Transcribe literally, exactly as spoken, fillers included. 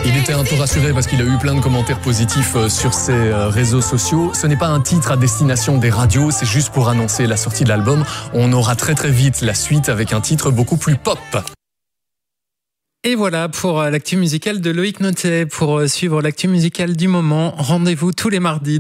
Il était un peu rassuré parce qu'il a eu plein de commentaires positifs sur ses réseaux sociaux. Ce n'est pas un titre à destination des radios, c'est juste pour annoncer la sortie de l'album. On aura très très vite la suite avec un titre beaucoup plus pop. Et voilà pour l'actu musicale de Loïc Notet. Pour suivre l'actu musicale du moment, rendez-vous tous les mardis.